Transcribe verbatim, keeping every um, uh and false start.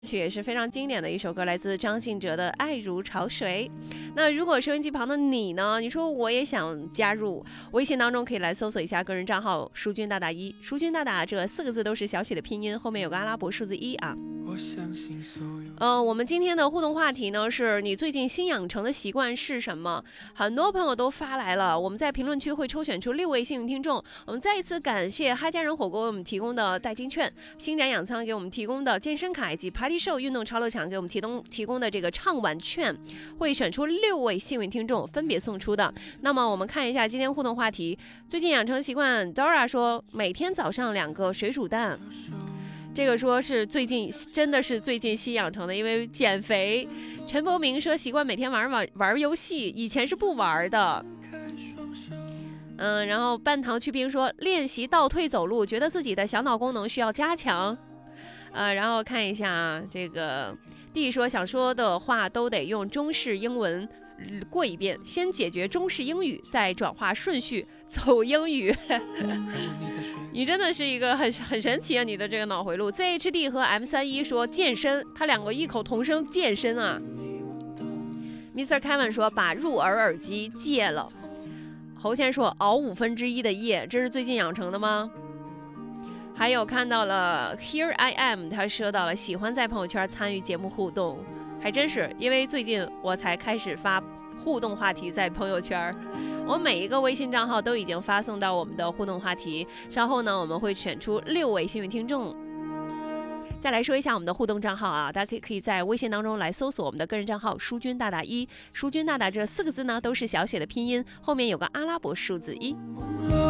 曲也是非常经典的一首歌，来自张信哲的《爱如潮水》。那如果收音机旁的你呢？你说我也想加入，微信当中可以来搜索一下个人账号“淑君大大一”，淑君大大这四个字都是小写的拼音，后面有个阿拉伯数字一啊。呃，我们今天的互动话题呢是你最近新养成的习惯是什么？很多朋友都发来了，我们在评论区会抽选出六位幸运听众。我们再一次感谢嗨家人火锅为我们提供的代金券，星展养仓给我们提供的健身卡，以及 Party Show 运动潮流场给我们提供提供的这个畅玩券，会选出六位幸运听众分别送出的。那么我们看一下今天互动话题，最近养成习惯 Dora 说每天早上两个水煮蛋。这个说是最近真的是最近新养成的，因为减肥。陈伯明说习惯每天晚上玩玩游戏，以前是不玩的。嗯，然后半糖去冰说练习倒退走路，觉得自己的小脑功能需要加强。呃，然后看一下啊，这个 D 说想说的话都得用中式英文过一遍，先解决中式英语，再转化顺序走英语。你真的是一个很很神奇啊，你的这个脑回路。 Z H D 和 M 三一 说健身，他两个异口同声健身啊。 Mister Kevin 说把入耳耳机戒了。侯先说熬五分之一的夜，这是最近养成的吗？还有看到了 Here I Am， 他说到了喜欢在朋友圈参与节目互动，还真是因为最近我才开始发互动话题在朋友圈，我每一个微信账号都已经发送到我们的互动话题，稍后呢我们会选出六位幸运听众。再来说一下我们的互动账号啊，大家可以可以在微信当中来搜索我们的个人账号淑君大大一，淑君大大这四个字呢都是小写的拼音，后面有个阿拉伯数字一。